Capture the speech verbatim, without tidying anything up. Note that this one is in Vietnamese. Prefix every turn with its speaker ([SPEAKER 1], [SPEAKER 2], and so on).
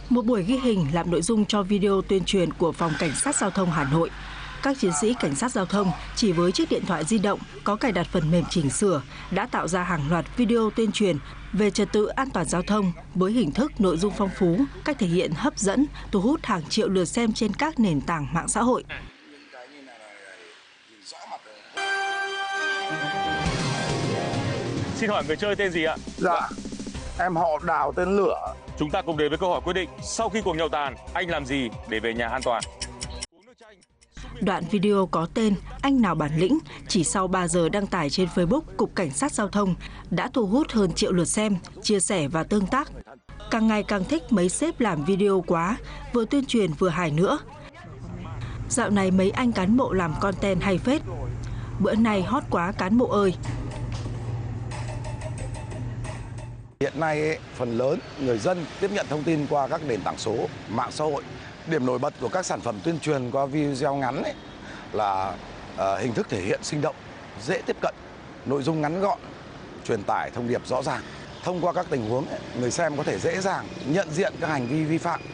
[SPEAKER 1] Một buổi ghi hình làm nội dung cho video tuyên truyền của Phòng Cảnh sát Giao thông Hà Nội. Các chiến sĩ cảnh sát giao thông chỉ với chiếc điện thoại di động có cài đặt phần mềm chỉnh sửa đã tạo ra hàng loạt video tuyên truyền về trật tự an toàn giao thông với hình thức nội dung phong phú, cách thể hiện hấp dẫn, thu hút hàng triệu lượt xem trên các nền tảng mạng xã hội.
[SPEAKER 2] Xin hỏi người chơi tên gì ạ?
[SPEAKER 3] Dạ, em họ Đào tên Lửa.
[SPEAKER 2] Chúng ta cùng đến với câu hỏi quyết định. Sau khi cuộc nhậu tàn, anh làm gì để về nhà an toàn?
[SPEAKER 1] Đoạn video có tên Anh Nào Bản Lĩnh chỉ sau ba giờ đăng tải trên Facebook Cục Cảnh sát Giao thông đã thu hút hơn triệu lượt xem, chia sẻ và tương tác. Càng ngày càng thích mấy sếp làm video quá, vừa tuyên truyền vừa hài nữa. Dạo này mấy anh cán bộ làm content hay phết. Bữa nay hot quá cán bộ ơi.
[SPEAKER 3] Hiện nay ấy, phần lớn người dân tiếp nhận thông tin qua các nền tảng số, mạng xã hội. Điểm nổi bật của các sản phẩm tuyên truyền qua video ngắn ấy là uh, hình thức thể hiện sinh động, dễ tiếp cận, nội dung ngắn gọn, truyền tải thông điệp rõ ràng. Thông qua các tình huống, ấy, người xem có thể dễ dàng nhận diện các hành vi vi phạm